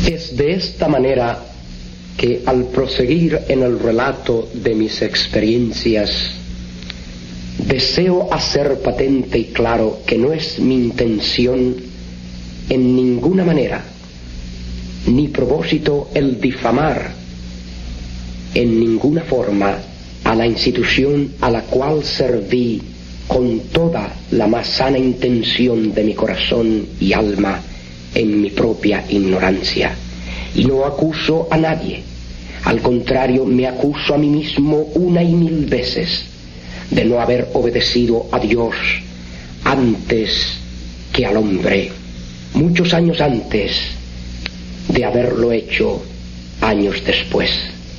Es de esta manera que al proseguir en el relato de mis experiencias, deseo hacer patente y claro que no es mi intención en ninguna manera, ni propósito el difamar en ninguna forma a la institución a la cual serví con toda la más sana intención de mi corazón y alma en mi propia ignorancia. Y no acuso a nadie, al contrario, me acuso a mí mismo una y mil veces de no haber obedecido a Dios antes que al hombre, muchos años antes de haberlo hecho años después.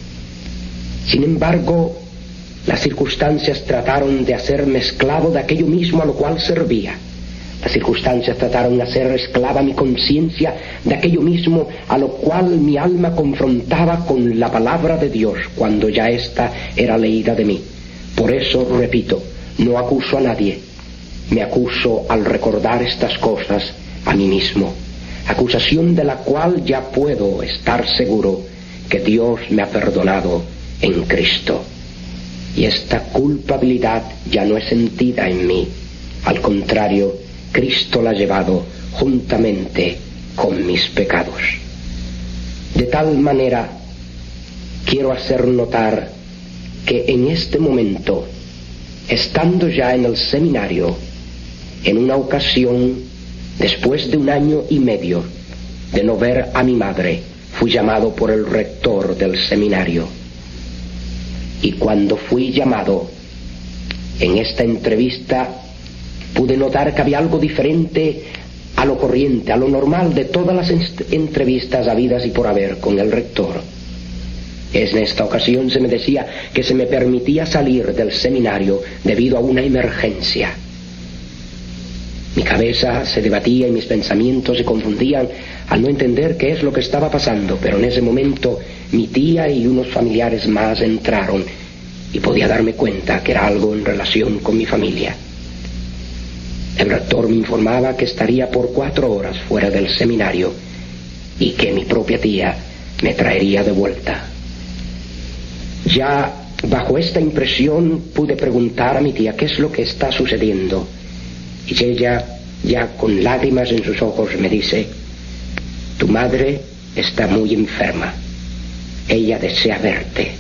Sin embargo, las circunstancias trataron de hacerme esclavo de aquello mismo a lo cual servía. Las circunstancias trataron de hacer esclava mi conciencia de aquello mismo a lo cual mi alma confrontaba con la palabra de Dios cuando ya ésta era leída de mí. Por eso, repito, no acuso a nadie, me acuso al recordar estas cosas a mí mismo, acusación de la cual ya puedo estar seguro que Dios me ha perdonado en Cristo. Y esta culpabilidad ya no es sentida en mí, al contrario, Cristo la ha llevado juntamente con mis pecados. De tal manera, quiero hacer notar que en este momento, estando ya en el seminario, en una ocasión, después de 1 año y medio de no ver a mi madre, fui llamado por el rector del seminario. Y cuando fui llamado, en esta entrevista, pude notar que había algo diferente a lo corriente, a lo normal de todas las entrevistas habidas y por haber con el rector. En esta ocasión se me decía que se me permitía salir del seminario debido a una emergencia. Mi cabeza se debatía y mis pensamientos se confundían al no entender qué es lo que estaba pasando, pero en ese momento mi tía y unos familiares más entraron y podía darme cuenta que era algo en relación con mi familia. El rector me informaba que estaría por 4 horas fuera del seminario y que mi propia tía me traería de vuelta. Ya bajo esta impresión pude preguntar a mi tía qué es lo que está sucediendo, y ella, ya con lágrimas en sus ojos, me dice: tu madre está muy enferma, ella desea verte.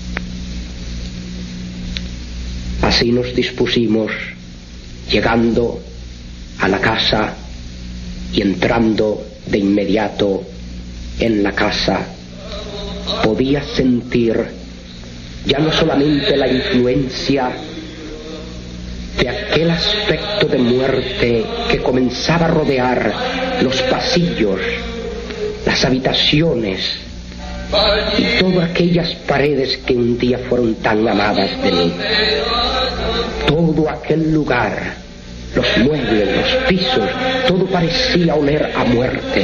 Así nos dispusimos, llegando a la casa y entrando de inmediato en la casa, podía sentir ya no solamente la influencia de aquel aspecto de muerte que comenzaba a rodear los pasillos, las habitaciones y todas aquellas paredes que un día fueron tan amadas de mí. Todo aquel lugar, los muebles, los pisos, todo parecía oler a muerte.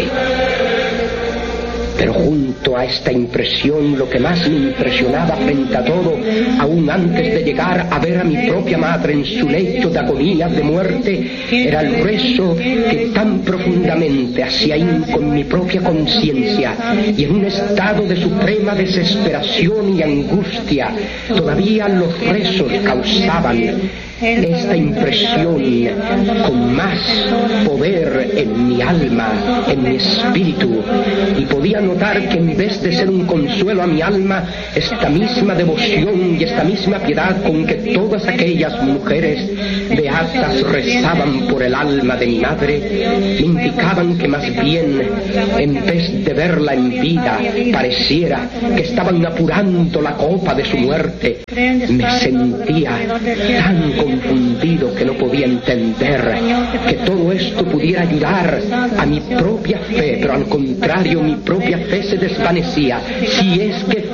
Pero junto a esta impresión, lo que más me impresionaba frente a todo, aún antes de llegar a ver a mi propia madre en su lecho de agonía, de muerte, era el rezo que tan profundamente hacía hinco en mi propia conciencia, y en un estado de suprema desesperación y angustia, todavía los rezos causaban esta impresión con más poder en mi alma, en mi espíritu, y podía notar que en vez de ser un consuelo a mi alma, esta misma devoción y esta misma piedad con que todas aquellas mujeres beatas rezaban por el alma de mi madre, me indicaban que más bien, en vez de verla en vida, pareciera que estaban apurando la copa de su muerte. Me sentía tan confundido que no podía entender que todo esto pudiera ayudar a mi propia fe, pero al contrario, mi propia fe se desvanecía. Si es que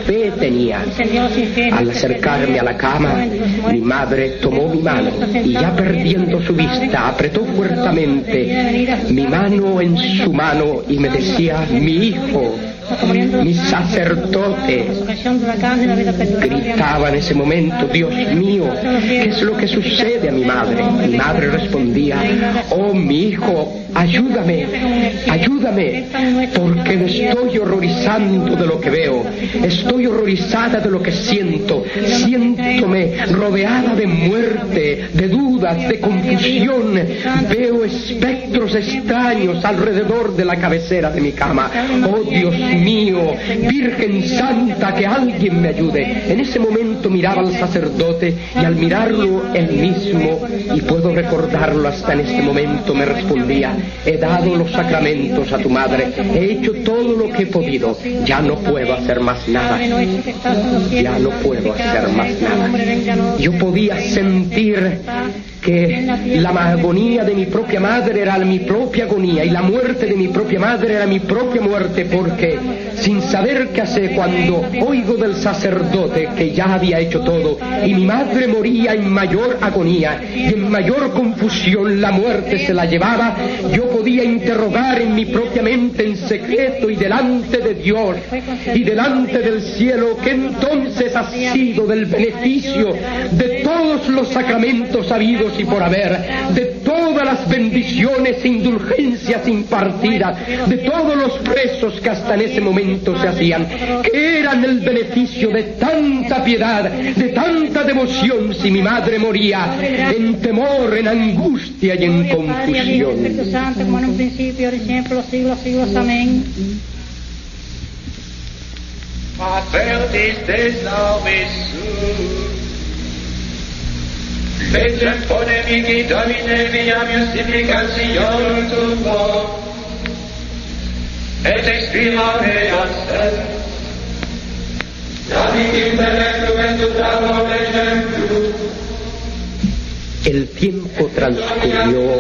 fe tenía. Al acercarme a la cama, mi madre tomó mi mano y ya perdiendo su vista, apretó fuertemente mi mano en su mano y me decía: mi hijo, mi sacerdote. Gritaba en ese momento: Dios mío, ¿qué es lo que sucede a mi madre? Mi madre respondía: oh mi hijo, ayúdame, ayúdame, porque me estoy horrorizando de lo que veo, estoy horrorizada de lo que siento, siéntome rodeada de muerte, de dudas, de confusión, veo espectros extraños alrededor de la cabecera de mi cama. Oh Dios mío, Virgen Santa, que alguien me ayude. En ese momento miraba al sacerdote y al mirarlo él mismo, y puedo recordarlo hasta en este momento, me respondía: he dado los sacramentos a tu madre, he hecho todo lo que he podido, ya no puedo hacer más nada, ya no puedo hacer más nada. Yo podía sentir que la agonía de mi propia madre era mi propia agonía y la muerte de mi propia madre era mi propia muerte, porque sin saber qué hacer, cuando oigo del sacerdote que ya había hecho todo y mi madre moría en mayor agonía y en mayor confusión, la muerte se la llevaba, yo podía interrogar en mi propia mente en secreto y delante de Dios y delante del cielo: ¿qué entonces ha sido del beneficio de todos los sacramentos habidos y por haber, de todas las bendiciones e indulgencias impartidas, de todos los rezos que hasta en ese momento se hacían? ¿Qué eran el beneficio de tanta piedad, de tanta devoción, si mi madre moría en temor, en angustia y en confusión? Como en un principio, ahora y siempre, los siglos, siglos. Amén. Apertis nobis Legem ponemici Domine viam justificationem tuo et exprimare astem David intellectum et tutamo legem tu. El tiempo transcurrió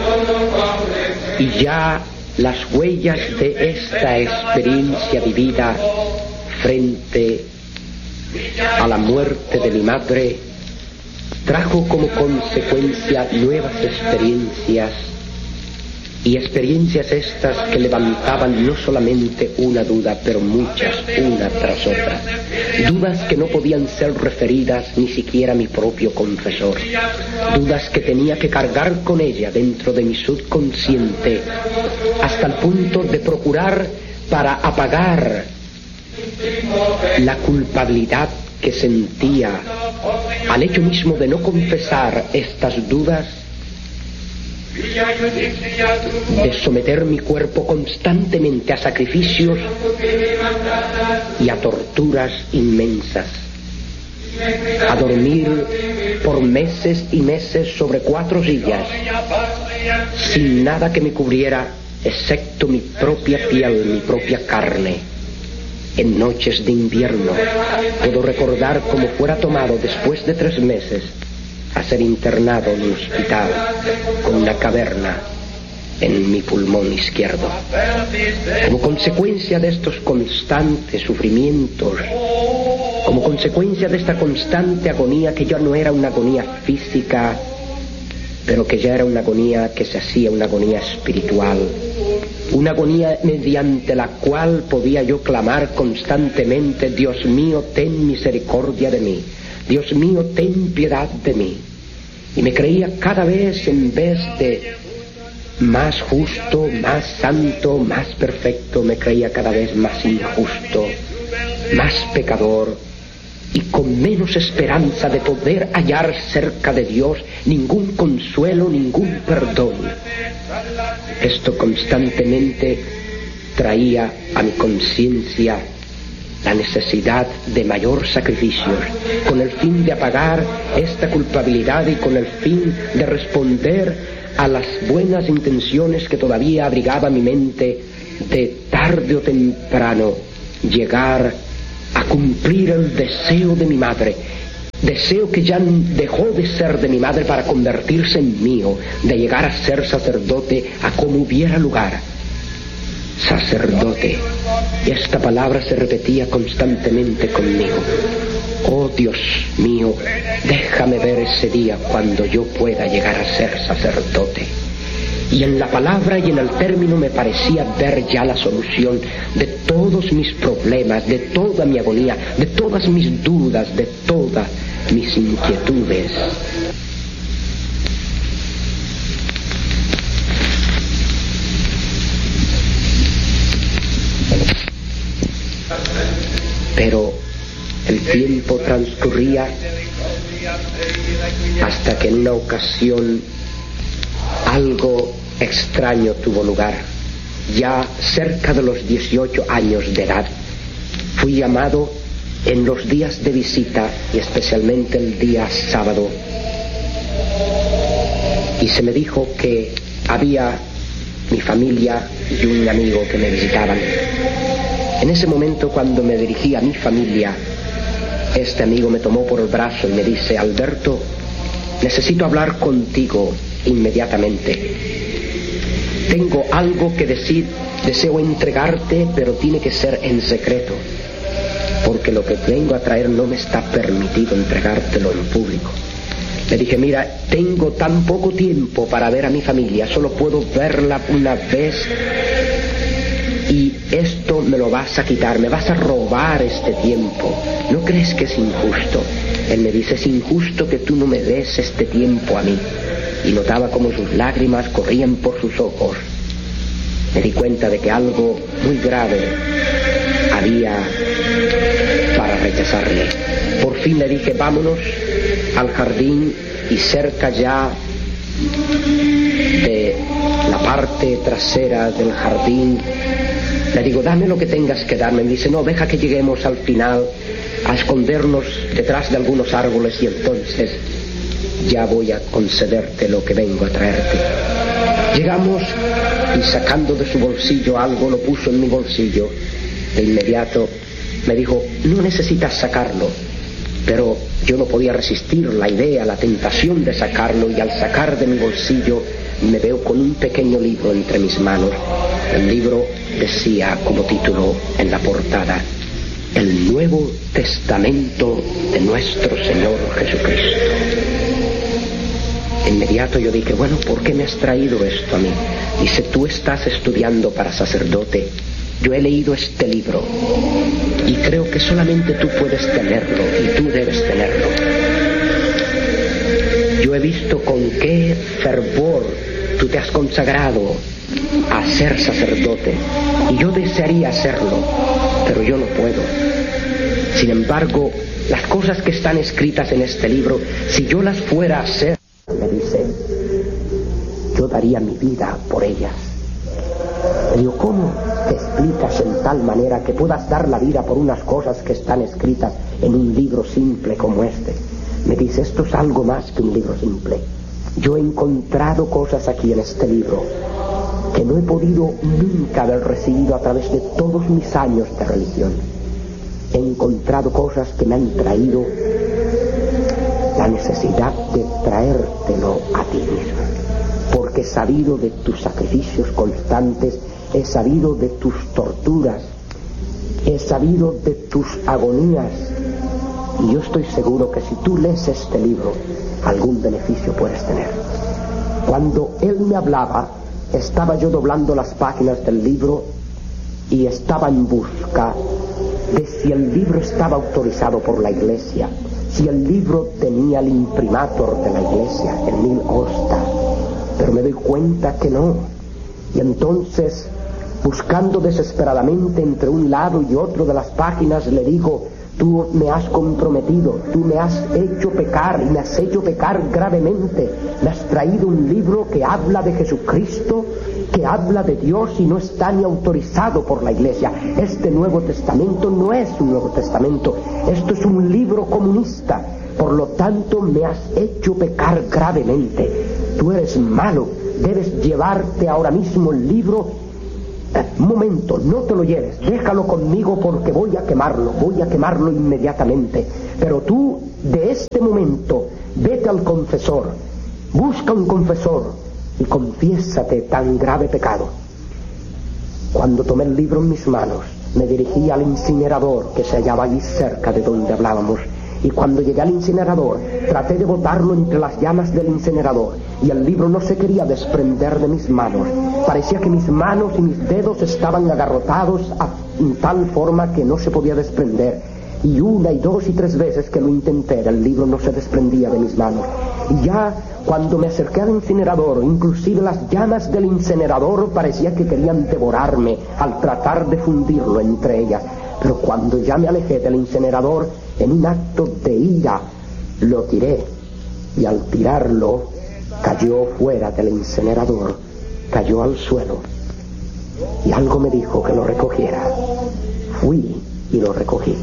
y ya las huellas de esta experiencia vivida frente a la muerte de mi madre trajo como consecuencia nuevas experiencias, y experiencias estas que levantaban no solamente una duda, pero muchas, una tras otra. Dudas que no podían ser referidas ni siquiera a mi propio confesor. Dudas que tenía que cargar con ella dentro de mi subconsciente, hasta el punto de procurar para apagar la culpabilidad que sentía al hecho mismo de no confesar estas dudas, de someter mi cuerpo constantemente a sacrificios y a torturas inmensas, a dormir por meses y meses sobre 4 sillas, sin nada que me cubriera excepto mi propia piel, mi propia carne. En noches de invierno puedo recordar cómo fuera tomado después de 3 meses a ser internado en un hospital con una caverna en mi pulmón izquierdo. Como consecuencia de estos constantes sufrimientos, como consecuencia de esta constante agonía, que ya no era una agonía física, pero que ya era una agonía que se hacía una agonía espiritual, una agonía mediante la cual podía yo clamar constantemente: Dios mío, ten misericordia de mí, Dios mío, ten piedad de mí. Y me creía cada vez, en vez de más justo, más santo, más perfecto, me creía cada vez más injusto, más pecador, y con menos esperanza de poder hallar cerca de Dios ningún consuelo, ningún perdón. Esto constantemente traía a mi conciencia la necesidad de mayor sacrificios, con el fin de apagar esta culpabilidad y con el fin de responder a las buenas intenciones que todavía abrigaba mi mente, de tarde o temprano llegar a cumplir el deseo de mi madre, deseo que ya dejó de ser de mi madre para convertirse en mío, de llegar a ser sacerdote a como hubiera lugar, sacerdote. Y esta palabra se repetía constantemente conmigo. Oh Dios mío, déjame ver ese día cuando yo pueda llegar a ser sacerdote. Y en la palabra y en el término me parecía ver ya la solución de todos mis problemas, de toda mi agonía, de todas mis dudas, de todas mis inquietudes. Pero el tiempo transcurría hasta que en una ocasión algo extraño tuvo lugar. Ya cerca de los 18 años de edad, fui llamado en los días de visita y especialmente el día sábado, y se me dijo que había mi familia y un amigo que me visitaban. En ese momento, cuando me dirigí a mi familia, este amigo me tomó por el brazo y me dice: Alberto, necesito hablar contigo inmediatamente. Tengo algo que decir, deseo entregarte, pero tiene que ser en secreto, porque lo que vengo a traer no me está permitido entregártelo en público. Le dije: mira, tengo tan poco tiempo para ver a mi familia, solo puedo verla una vez, y esto me lo vas a quitar, me vas a robar este tiempo. ¿No crees que es injusto? Él me dice: es injusto que tú no me des este tiempo a mí. Y notaba como sus lágrimas corrían por sus ojos. Me di cuenta de que algo muy grave había para rechazarle. Por fin le dije: vámonos al jardín, y cerca ya de la parte trasera del jardín le digo: dame lo que tengas que darme. Me dice: no, deja que lleguemos al final a escondernos detrás de algunos árboles, y entonces ya voy a concederte lo que vengo a traerte. Llegamos, y sacando de su bolsillo algo, lo puso en mi bolsillo. De inmediato me dijo: no necesitas sacarlo. Pero yo no podía resistir la idea, la tentación de sacarlo, y al sacar de mi bolsillo me veo con un pequeño libro entre mis manos. El libro decía como título en la portada: El Nuevo Testamento de nuestro Señor Jesucristo. De inmediato yo dije: bueno, ¿por qué me has traído esto a mí? Dice: tú estás estudiando para sacerdote. Yo he leído este libro y creo que solamente tú puedes tenerlo, y tú debes tenerlo. Yo he visto con qué fervor tú te has consagrado a ser sacerdote, y yo desearía hacerlo, pero yo no puedo. Sin embargo, las cosas que están escritas en este libro, si yo las fuera a hacer, me dice, yo daría mi vida por ellas. Le digo: ¿cómo te explicas en tal manera que puedas dar la vida por unas cosas que están escritas en un libro simple como este? Me dice: esto es algo más que un libro simple. Yo he encontrado cosas aquí en este libro que no he podido nunca haber recibido a través de todos mis años de religión. He encontrado cosas que me han traído la necesidad de traértelo a ti mismo, porque he sabido de tus sacrificios constantes, he sabido de tus torturas, he sabido de tus agonías, y yo estoy seguro que si tú lees este libro, algún beneficio puedes tener. Cuando él me hablaba, estaba yo doblando las páginas del libro y estaba en busca de si el libro estaba autorizado por la Iglesia, si el libro tenía el imprimatur de la Iglesia, el 1000 hosta, pero me doy cuenta que no. Y entonces, buscando desesperadamente entre un lado y otro de las páginas, le digo: tú me has comprometido, tú me has hecho pecar, y me has hecho pecar gravemente. Me has traído un libro que habla de Jesucristo, que habla de Dios, y no está ni autorizado por la Iglesia. Este Nuevo Testamento no es un Nuevo Testamento, esto es un libro comunista. Por lo tanto, me has hecho pecar gravemente. Tú eres malo, debes llevarte ahora mismo el libro. Un momento, no te lo lleves, déjalo conmigo, porque voy a quemarlo inmediatamente. Pero tú, de este momento, vete al confesor, busca un confesor y confiésate tan grave pecado. Cuando tomé el libro en mis manos, me dirigí al incinerador que se hallaba allí cerca de donde hablábamos. Y cuando llegué al incinerador, traté de botarlo entre las llamas del incinerador, y el libro no se quería desprender de mis manos. Parecía que mis manos y mis dedos estaban agarrotados en tal forma que no se podía desprender. Y una y dos y tres veces que lo intenté, el libro no se desprendía de mis manos. Y ya cuando me acerqué al incinerador, inclusive las llamas del incinerador parecía que querían devorarme al tratar de fundirlo entre ellas. Pero cuando ya me alejé del incinerador, en un acto de ira, lo tiré. Y al tirarlo, cayó fuera del incinerador, cayó al suelo. Y algo me dijo que lo recogiera. Fui y lo recogí.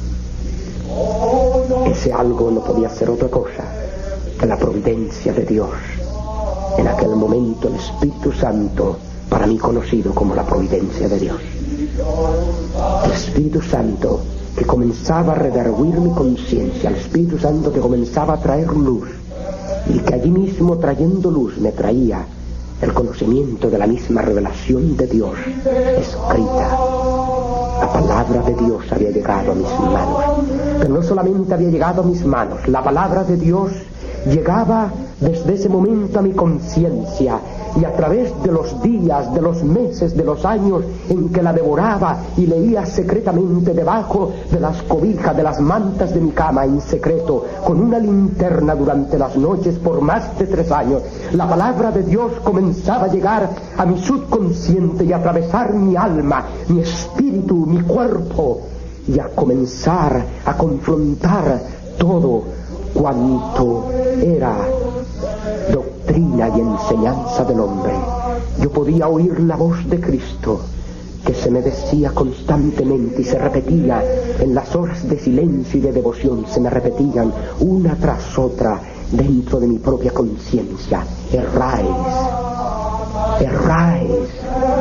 Ese algo no podía ser otra cosa que la providencia de Dios. En aquel momento el Espíritu Santo, para mí conocido como la providencia de Dios. El Espíritu Santo que comenzaba a redarguir mi conciencia, el Espíritu Santo que comenzaba a traer luz, y que allí mismo, trayendo luz, me traía el conocimiento de la misma revelación de Dios escrita. La palabra de Dios había llegado a mis manos, pero no solamente había llegado a mis manos, la palabra de Dios llegaba desde ese momento a mi conciencia, y a través de los días, de los meses, de los años en que la devoraba y leía secretamente debajo de las cobijas, de las mantas de mi cama en secreto, con una linterna durante las noches por más de 3 años, la palabra de Dios comenzaba a llegar a mi subconsciente y a atravesar mi alma, mi espíritu, mi cuerpo, y a comenzar a confrontar todo cuanto era doctrina y enseñanza del hombre. Yo podía oír la voz de Cristo que se me decía constantemente y se repetía en las horas de silencio y de devoción, se me repetían una tras otra dentro de mi propia conciencia: erráis, erráis,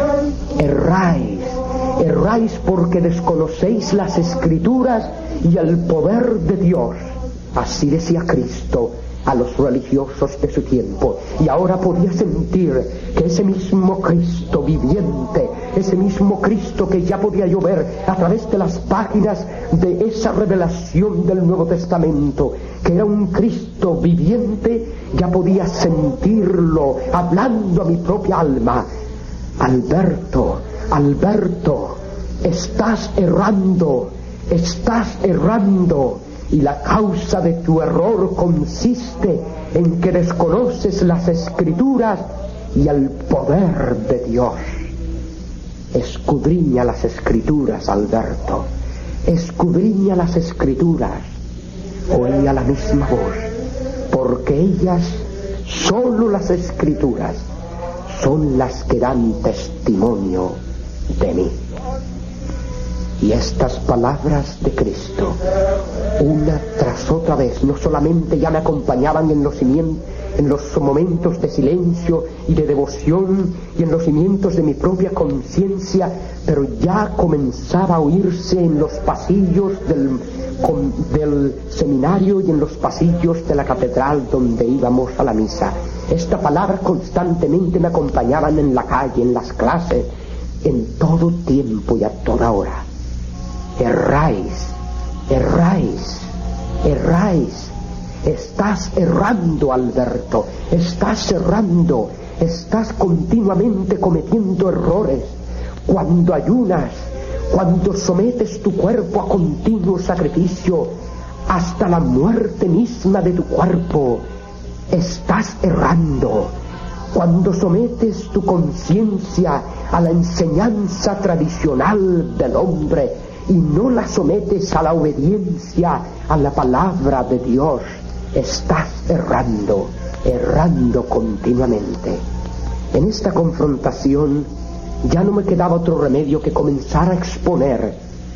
erráis, erráis porque desconocéis las Escrituras y el poder de Dios. Así decía Cristo a los religiosos de su tiempo, y ahora podía sentir que ese mismo Cristo viviente, ese mismo Cristo que ya podía yo ver a través de las páginas de esa revelación del Nuevo Testamento, que era un Cristo viviente, ya podía sentirlo hablando a mi propia alma: Alberto, Alberto, estás errando, estás errando. Y la causa de tu error consiste en que desconoces las Escrituras y el poder de Dios. Escudriña las Escrituras, Alberto. Escudriña las Escrituras. Oía la misma voz, porque ellas, solo las Escrituras, son las que dan testimonio de mí. Y estas palabras de Cristo, una tras otra vez, no solamente ya me acompañaban en los momentos de silencio y de devoción y en los cimientos de mi propia conciencia, pero ya comenzaba a oírse en los pasillos del seminario y en los pasillos de la catedral donde íbamos a la misa. Esta palabra constantemente me acompañaban en la calle, en las clases, en todo tiempo y a toda hora. Erráis, erráis, erráis. Estás errando, Alberto. Estás errando. Estás continuamente cometiendo errores. Cuando ayunas, cuando sometes tu cuerpo a continuo sacrificio, hasta la muerte misma de tu cuerpo, estás errando. Cuando sometes tu conciencia a la enseñanza tradicional del hombre y no la sometes a la obediencia a la palabra de Dios, estás errando, errando continuamente. En esta confrontación ya no me quedaba otro remedio que comenzar a exponer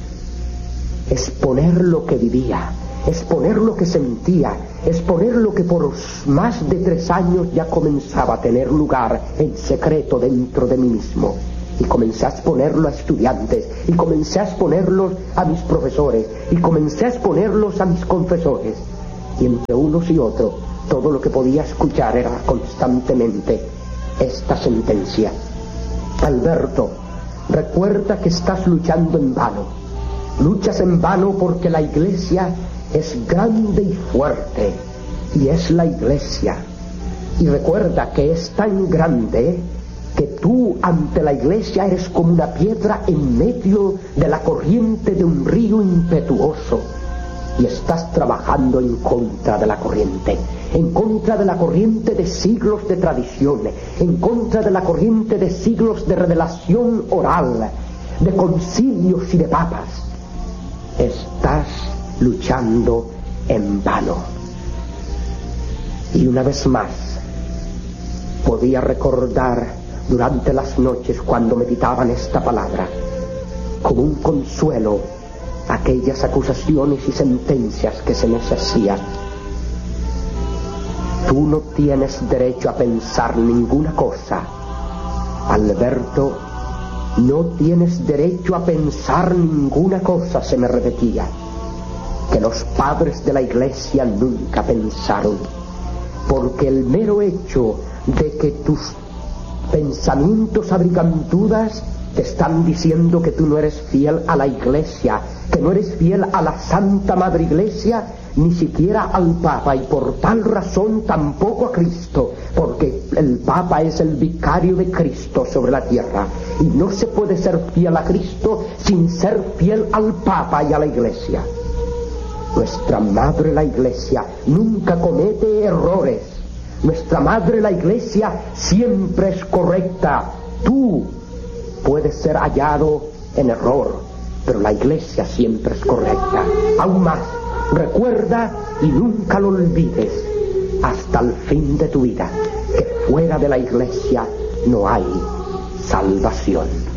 lo que vivía, exponer lo que sentía, exponer lo que por más de 3 años ya comenzaba a tener lugar en secreto dentro de mí mismo. Y comencé a exponerlo a estudiantes, y comencé a exponerlos a mis profesores, y comencé a exponerlos a mis confesores. Y entre unos y otros, todo lo que podía escuchar era constantemente esta sentencia: Alberto, recuerda que estás luchando en vano. Luchas en vano porque la iglesia es grande y fuerte, y es la iglesia. Y recuerda que es tan grande que tú ante la iglesia eres como una piedra en medio de la corriente de un río impetuoso, y estás trabajando en contra de la corriente, en contra de la corriente de siglos de tradiciones, en contra de la corriente de siglos de revelación oral, de concilios y de papas. Estás luchando en vano. Y una vez más podía recordar durante las noches cuando meditaban esta palabra como un consuelo aquellas acusaciones y sentencias que se nos hacían. Tú no tienes derecho a pensar ninguna cosa, Alberto, no tienes derecho a pensar ninguna cosa, se me repetía, que los padres de la iglesia nunca pensaron, porque el mero hecho de que tus pensamientos abrigan dudas te están diciendo que tú no eres fiel a la iglesia, que no eres fiel a la Santa Madre Iglesia, ni siquiera al Papa, y por tal razón tampoco a Cristo, porque el Papa es el vicario de Cristo sobre la tierra, y no se puede ser fiel a Cristo sin ser fiel al Papa y a la Iglesia. Nuestra Madre la Iglesia nunca comete errores. Nuestra Madre la Iglesia siempre es correcta. Tú puedes ser hallado en error, pero la Iglesia siempre es correcta. Aún más, recuerda y nunca lo olvides hasta el fin de tu vida, que fuera de la Iglesia no hay salvación.